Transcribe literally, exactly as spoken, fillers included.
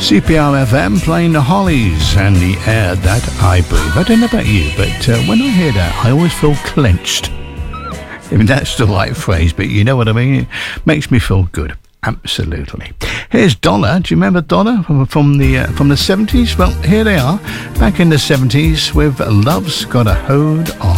C P R F M playing the Hollies and the air that I breathe. I don't know about you, but uh, when I hear that, I always feel clenched. I mean, that's the right phrase, but you know what I mean? It makes me feel good. Absolutely. Here's Donna. Do you remember Donna from, from the uh, from the seventies? Well, here they are, back in the seventies with Love's Got a Hold on